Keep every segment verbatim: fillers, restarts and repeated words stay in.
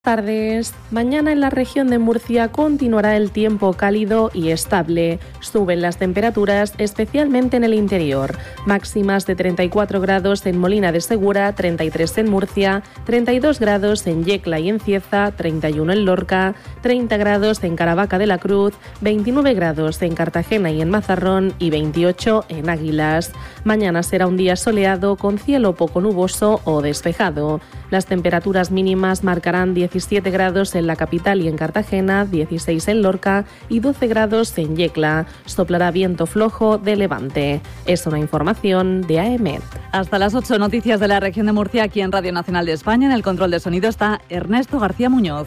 Tardes. Mañana en la región de Murcia continuará el tiempo cálido y estable. Suben las temperaturas, especialmente en el interior. Máximas de treinta y cuatro grados en Molina de Segura, treinta y tres en Murcia, treinta y dos grados en Yecla y en Cieza, treinta y uno en Lorca, treinta grados en Caravaca de la Cruz, veintinueve grados en Cartagena y en Mazarrón y veintiocho en Águilas. Mañana será un día soleado con cielo poco nuboso o despejado. Las temperaturas mínimas marcarán diecisiete grados en la capital y en Cartagena, dieciséis en Lorca y doce grados en Yecla. Soplará viento flojo de levante. Es una información de A E M E T. Hasta las ocho, noticias de la región de Murcia aquí en Radio Nacional de España. En el control de sonido está Ernesto García Muñoz.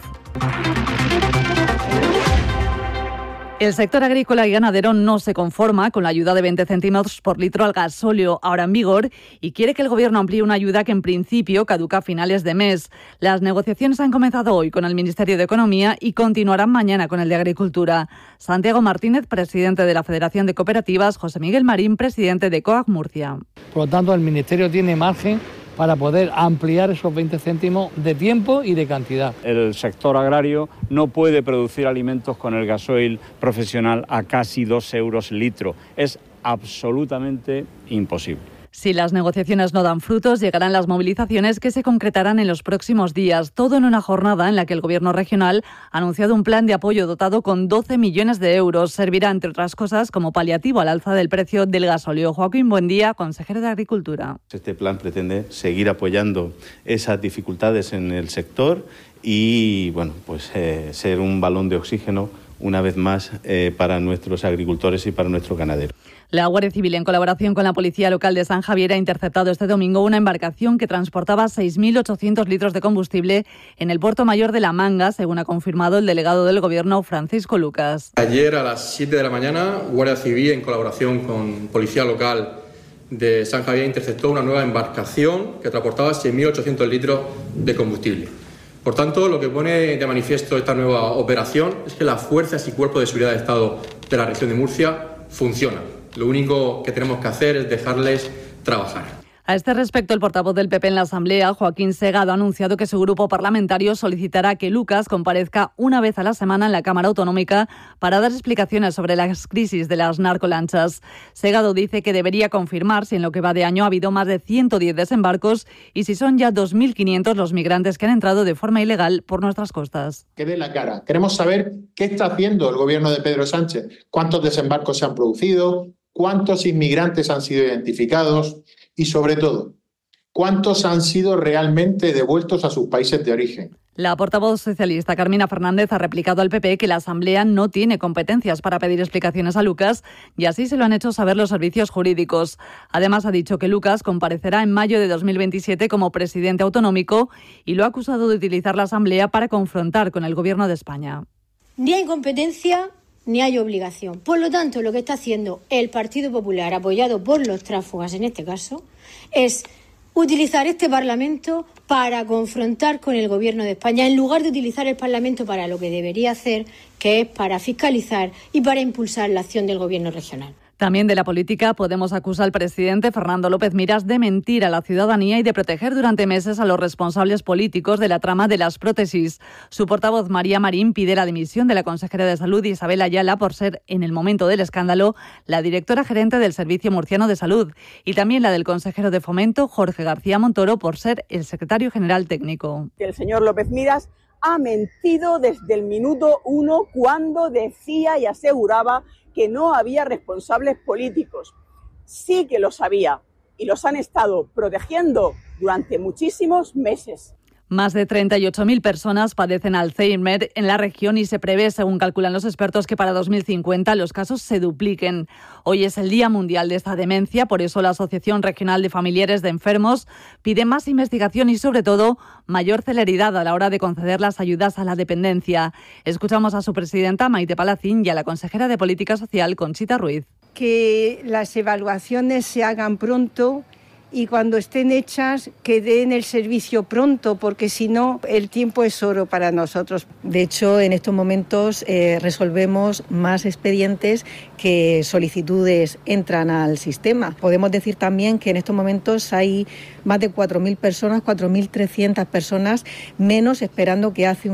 El sector agrícola y ganadero no se conforma con la ayuda de veinte céntimos por litro al gasóleo ahora en vigor y quiere que el Gobierno amplíe una ayuda que en principio caduca a finales de mes. Las negociaciones han comenzado hoy con el Ministerio de Economía y continuarán mañana con el de Agricultura. Santiago Martínez, presidente de la Federación de Cooperativas, José Miguel Marín, presidente de COAG Murcia. Por lo tanto, el Ministerio tiene margen para poder ampliar esos veinte céntimos de tiempo y de cantidad. El sector agrario no puede producir alimentos con el gasoil profesional a casi dos euros el litro. Es absolutamente imposible. Si las negociaciones no dan frutos, llegarán las movilizaciones que se concretarán en los próximos días. Todo en una jornada en la que el Gobierno regional ha anunciado un plan de apoyo dotado con doce millones de euros. Servirá, entre otras cosas, como paliativo al alza del precio del gasóleo. Joaquín Buendía, consejero de Agricultura. Este plan pretende seguir apoyando esas dificultades en el sector y, bueno, pues eh, ser un balón de oxígeno una vez más eh, para nuestros agricultores y para nuestros ganaderos. La Guardia Civil, en colaboración con la Policía Local de San Javier, ha interceptado este domingo una embarcación que transportaba seis mil ochocientos litros de combustible en el Puerto Mayor de La Manga, según ha confirmado el delegado del Gobierno, Francisco Lucas. Ayer a las siete de la mañana, Guardia Civil, en colaboración con Policía Local de San Javier, interceptó una nueva embarcación que transportaba seis mil ochocientos litros de combustible. Por tanto, lo que pone de manifiesto esta nueva operación es que las fuerzas y cuerpos de seguridad del Estado de la región de Murcia funcionan. Lo único que tenemos que hacer es dejarles trabajar. A este respecto, el portavoz del P P en la Asamblea, Joaquín Segado, ha anunciado que su grupo parlamentario solicitará que Lucas comparezca una vez a la semana en la Cámara Autonómica para dar explicaciones sobre las crisis de las narcolanchas. Segado dice que debería confirmar si en lo que va de año ha habido más de ciento diez desembarcos y si son ya dos mil quinientos los migrantes que han entrado de forma ilegal por nuestras costas. Que dé la cara. Queremos saber qué está haciendo el gobierno de Pedro Sánchez, cuántos desembarcos se han producido, cuántos inmigrantes han sido identificados y, sobre todo, cuántos han sido realmente devueltos a sus países de origen. La portavoz socialista Carmina Fernández ha replicado al P P que la Asamblea no tiene competencias para pedir explicaciones a Lucas y así se lo han hecho saber los servicios jurídicos. Además, ha dicho que Lucas comparecerá en mayo de dos mil veintisiete como presidente autonómico y lo ha acusado de utilizar la Asamblea para confrontar con el Gobierno de España. Ni hay competencia ni hay obligación. Por lo tanto, lo que está haciendo el Partido Popular, apoyado por los tránsfugas en este caso, es utilizar este Parlamento para confrontar con el Gobierno de España, en lugar de utilizar el Parlamento para lo que debería hacer, que es para fiscalizar y para impulsar la acción del Gobierno regional. También de la política podemos acusar al presidente Fernando López Miras de mentir a la ciudadanía y de proteger durante meses a los responsables políticos de la trama de las prótesis. Su portavoz María Marín pide la dimisión de la consejera de Salud Isabel Ayala por ser, en el momento del escándalo, la directora gerente del Servicio Murciano de Salud y también la del consejero de Fomento Jorge García Montoro por ser el secretario general técnico. El señor López Miras ha mentido desde el minuto uno cuando decía y aseguraba que no había responsables políticos. Sí que los había y los han estado protegiendo durante muchísimos meses. Más de treinta y ocho mil personas padecen Alzheimer en la región y se prevé, según calculan los expertos, que para dos mil cincuenta los casos se dupliquen. Hoy es el Día Mundial de esta demencia, por eso la Asociación Regional de Familiares de Enfermos pide más investigación y, sobre todo, mayor celeridad a la hora de conceder las ayudas a la dependencia. Escuchamos a su presidenta, Maite Palacín, y a la consejera de Política Social, Conchita Ruiz. Que las evaluaciones se hagan pronto y cuando estén hechas que den el servicio pronto, porque si no el tiempo es oro para nosotros. De hecho, en estos momentos eh, resolvemos más expedientes que solicitudes entran al sistema. Podemos decir también que en estos momentos hay más de cuatro mil personas, cuatro mil trescientas personas menos esperando que hace un